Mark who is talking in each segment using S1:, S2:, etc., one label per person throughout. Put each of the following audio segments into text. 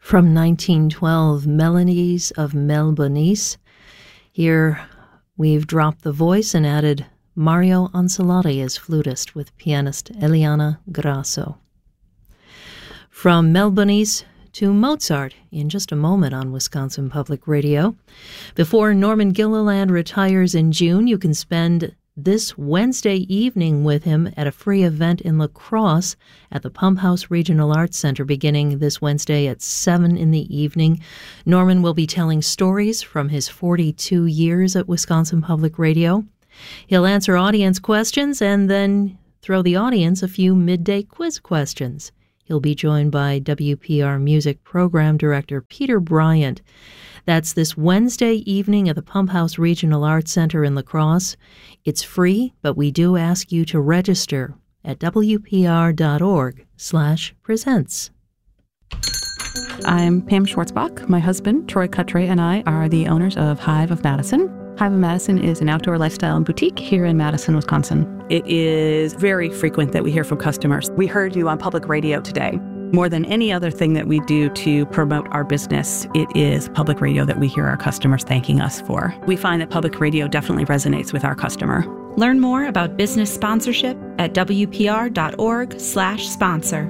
S1: From 1912, Melodies of Melbournice. Here we've dropped the voice and added Mario Ancelotti as flutist with pianist Eliana Grasso. From Melbournice to Mozart in just a moment on Wisconsin Public Radio. Before Norman Gilliland retires in June, you can spend this Wednesday evening with him at a free event in La Crosse at the Pump House Regional Arts Center beginning this Wednesday at 7 in the evening. Norman will be telling stories from his 42 years at Wisconsin Public Radio. He'll answer audience questions and then throw the audience a few midday quiz questions. He'll be joined by WPR Music Program Director Peter Bryant. That's this Wednesday evening at the Pump House Regional Arts Center in La Crosse. It's free, but we do ask you to register at wpr.org/presents.
S2: I'm Pam Schwartzbach. My husband, Troy Cutray, and I are the owners of Hive of Madison. Hive of Madison is an outdoor lifestyle and boutique here in Madison, Wisconsin. It is very frequent that we hear from customers. We heard you on public radio today. More than any other thing that we do to promote our business, it is public radio that we hear our customers thanking us for. We find that public radio definitely resonates with our customer.
S3: Learn more about business sponsorship at wpr.org/sponsor.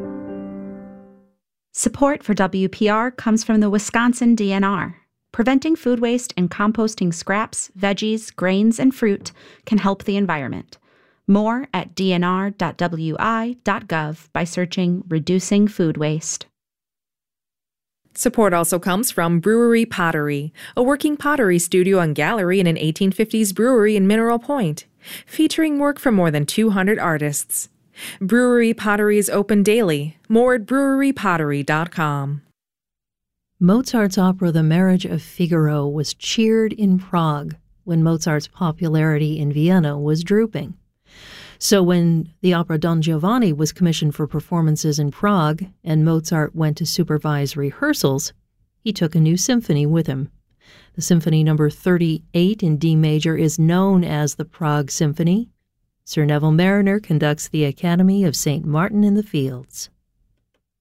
S3: Support for WPR comes from the Wisconsin DNR. Preventing food waste and composting scraps, veggies, grains, and fruit can help the environment. More at dnr.wi.gov by searching Reducing Food Waste.
S4: Support also comes from Brewery Pottery, a working pottery studio and gallery in an 1850s brewery in Mineral Point, featuring work from more than 200 artists. Brewery Pottery is open daily. More at brewerypottery.com.
S1: Mozart's opera The Marriage of Figaro was cheered in Prague when Mozart's popularity in Vienna was drooping. So when the opera Don Giovanni was commissioned for performances in Prague and Mozart went to supervise rehearsals, he took a new symphony with him. The Symphony No. 38 in D major is known as the Prague Symphony. Sir Neville Marriner conducts the Academy of St. Martin in the Fields.